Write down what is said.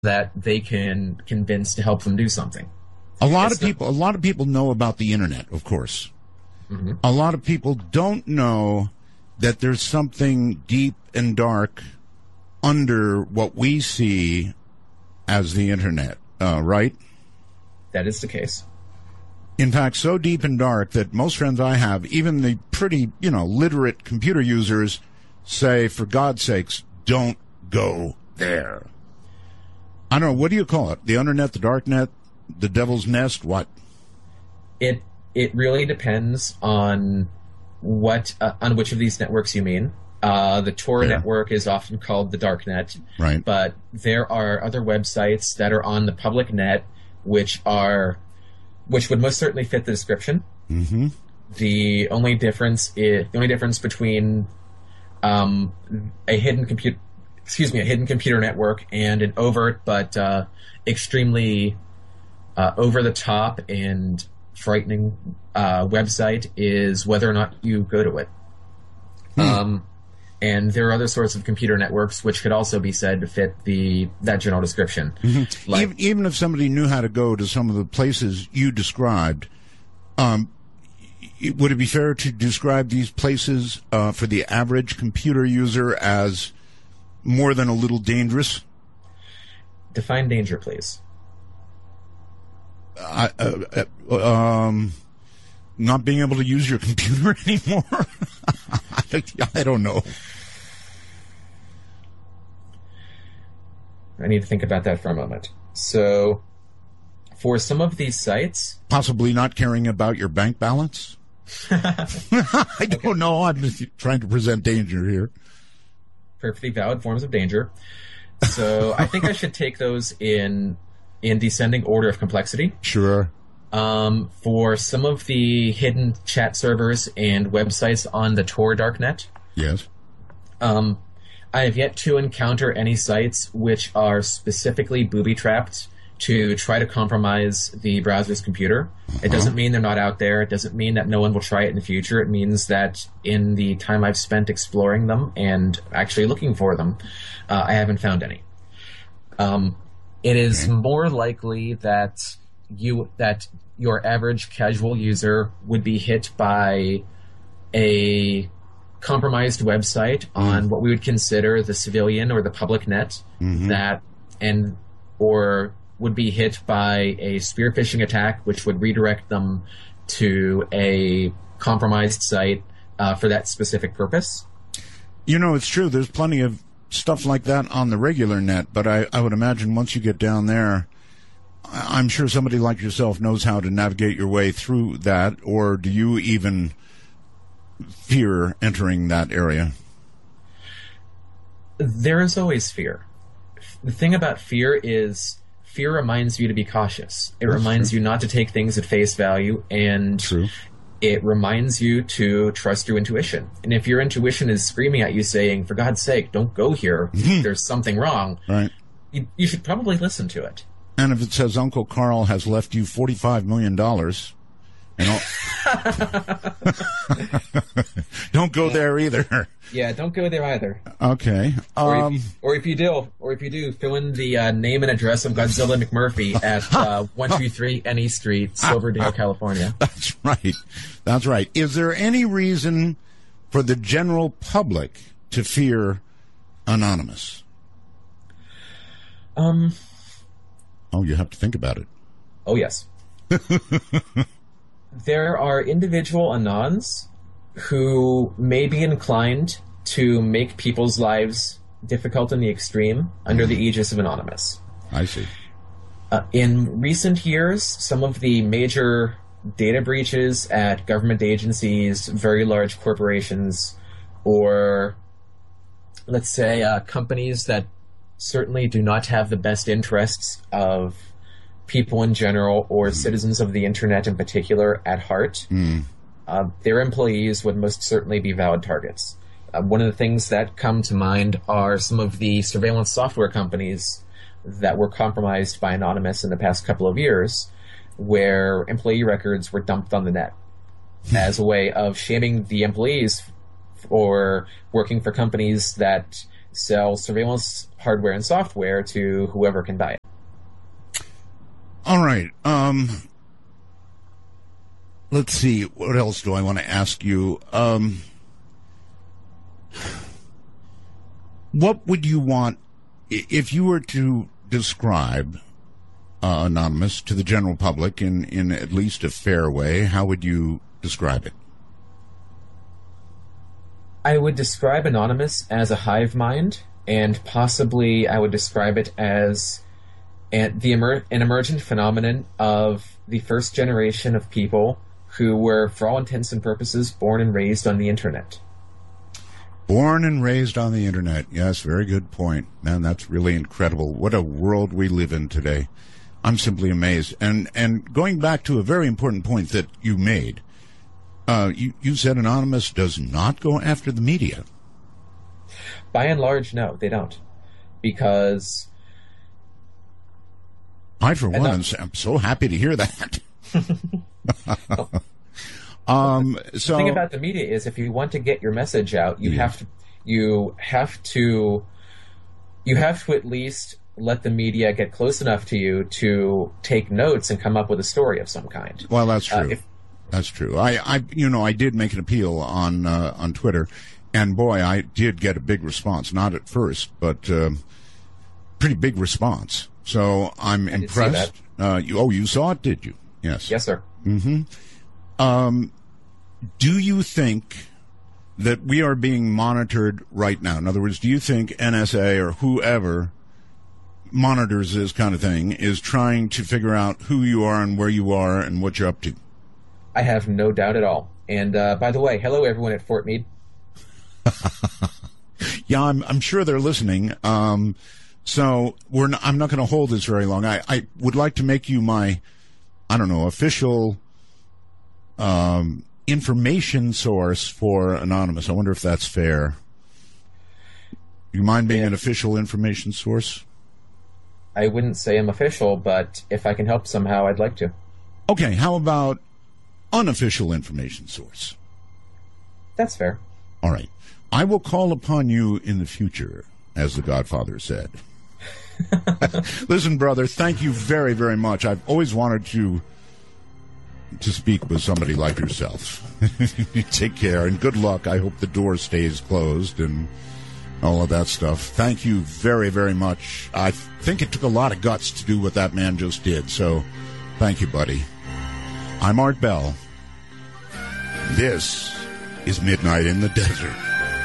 that they can convince to help them do something. A lot of people know about the internet, of course. Mm-hmm. A lot of people don't know that there's something deep and dark under what we see as the internet, right? That is the case. In fact, so deep and dark that most friends I have, even the pretty, literate computer users, say, for God's sakes, don't go there. I don't know, what do you call it? The undernet, the darknet, the devil's nest, what? It really depends on on which of these networks you mean. The Tor network is often called the darknet, right? But there are other websites that are on the public net, which would most certainly fit the description. Mm-hmm. The only difference between a hidden computer network and an overt but extremely over the top and frightening website is whether or not you go to it. And there are other sorts of computer networks which could also be said to fit that general description. Mm-hmm. Even if somebody knew how to go to some of the places you described, would it be fair to describe these places for the average computer user as more than a little dangerous? Define danger, please. Not being able to use your computer anymore? I don't know. I need to think about that for a moment. So, for some of these sites... Possibly not caring about your bank balance? I don't know. I'm just trying to present danger here. Perfectly valid forms of danger. So, I think I should take those in descending order of complexity. Sure. For some of the hidden chat servers and websites on the Tor darknet. Yes. I have yet to encounter any sites which are specifically booby-trapped to try to compromise the browser's computer. It doesn't mean they're not out there. It doesn't mean that no one will try it in the future. It means that in the time I've spent exploring them and actually looking for them, I haven't found any. It is more likely that your average casual user would be hit by a compromised website on what we would consider the civilian or the public net, or would be hit by a spear phishing attack, which would redirect them to a compromised site for that specific purpose. It's true. There's plenty of stuff like that on the regular net, but I would imagine once you get down there, I'm sure somebody like yourself knows how to navigate your way through that, or do you even fear entering that area? There is always fear. The thing about fear is fear reminds you to be cautious. It reminds you not to take things at face value, and it reminds you to trust your intuition. And if your intuition is screaming at you saying, for God's sake, don't go here, there's something wrong, right? You should probably listen to it. And if it says Uncle Carl has left you $45 million, don't go there either. Yeah, don't go there either. Okay. Or if you do, fill in the name and address of Godzilla McMurphy at 123 NE Street, Silverdale, California. That's right. Is there any reason for the general public to fear Anonymous? Oh, you have to think about it. Oh, yes. There are individual Anons who may be inclined to make people's lives difficult in the extreme under the aegis of Anonymous. I see. In recent years, some of the major data breaches at government agencies, very large corporations, or let's say companies that certainly do not have the best interests of people in general or citizens of the internet in particular at heart, their employees would most certainly be valid targets. One of the things that come to mind are some of the surveillance software companies that were compromised by Anonymous in the past couple of years, where employee records were dumped on the net as a way of shaming the employees for working for companies that sell surveillance hardware and software to whoever can buy it. All right. Let's see. What else do I want to ask you? What would you want if you were to describe Anonymous to the general public in at least a fair way? How would you describe it? I would describe Anonymous as a hive mind, and possibly I would describe it as an emergent phenomenon of the first generation of people who were, for all intents and purposes, born and raised on the internet. Born and raised on the internet. Yes, very good point. Man, that's really incredible. What a world we live in today. I'm simply amazed. And going back to a very important point that you made, you said Anonymous does not go after the media. By and large, no, they don't. Because I, for one, am so happy to hear that. The thing about the media is, if you want to get your message out, you have to at least let the media get close enough to you to take notes and come up with a story of some kind. Well, that's true. That's true. I did make an appeal on Twitter, and boy, I did get a big response. Not at first, but pretty big response. So I'm impressed. You saw it, did you? Yes. Yes, sir. Mm-hmm. Do you think that we are being monitored right now? In other words, do you think NSA or whoever monitors this kind of thing is trying to figure out who you are and where you are and what you're up to? I have no doubt at all. And by the way, hello everyone at Fort Meade. Yeah, I'm sure they're listening. So I'm not going to hold this very long. I would like to make you my, official information source for Anonymous. I wonder if that's fair. Do you mind being an official information source? I wouldn't say I'm official, but if I can help somehow, I'd like to. Okay, how about unofficial information source? That's fair. All right. I will call upon you in the future, as the Godfather said. Listen, brother, thank you very, very much. I've always wanted to speak with somebody like yourself. Take care and good luck. I hope the door stays closed and all of that stuff. Thank you very, very much. I think it took a lot of guts to do what that man just did, so thank you, buddy. I'm Art Bell. This is Midnight in the Desert.